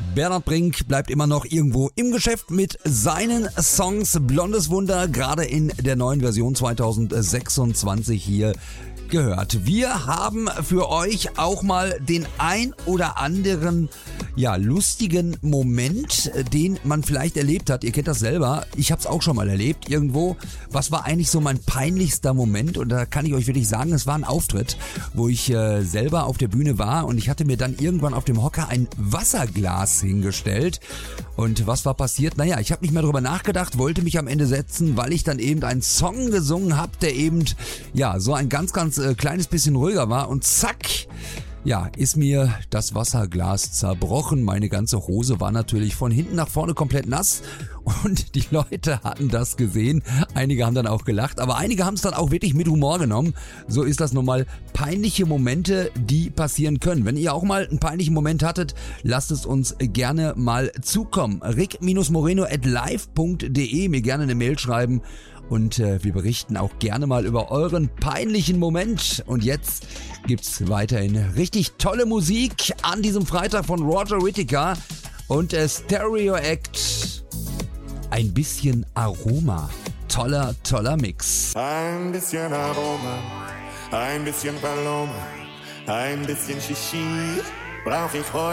Bernhard Brink bleibt immer noch irgendwo im Geschäft mit seinen Songs. Blondes Wunder, gerade in der neuen Version 2026 hier gehört. Wir haben für euch auch mal den ein oder anderen, lustigen Moment, den man vielleicht erlebt hat. Ihr kennt das selber. Ich habe es auch schon mal erlebt irgendwo. Was war eigentlich so mein peinlichster Moment? Und da kann ich euch wirklich sagen, es war ein Auftritt, wo ich selber auf der Bühne war und ich hatte mir dann irgendwann auf dem Hocker ein Wasserglas hingestellt. Und was war passiert? Naja, ich habe nicht mehr drüber nachgedacht, wollte mich am Ende setzen, weil ich dann eben einen Song gesungen habe, der eben, so ein ganz kleines bisschen ruhiger war und zack, ist mir das Wasserglas zerbrochen. Meine ganze Hose war natürlich von hinten nach vorne komplett nass und die Leute hatten das gesehen. Einige haben dann auch gelacht, aber einige haben es dann auch wirklich mit Humor genommen. So ist das nun mal. Peinliche Momente, die passieren können. Wenn ihr auch mal einen peinlichen Moment hattet, lasst es uns gerne mal zukommen. rick-moreno@live.de, mir gerne eine Mail schreiben. Und wir berichten auch gerne mal über euren peinlichen Moment. Und jetzt gibt's weiterhin richtig tolle Musik an diesem Freitag von Roger Whittaker und Stereo Act. Ein bisschen Aroma. Toller Mix. Ein bisschen Aroma, ein bisschen Paloma, ein bisschen Shishi brauch ich heute.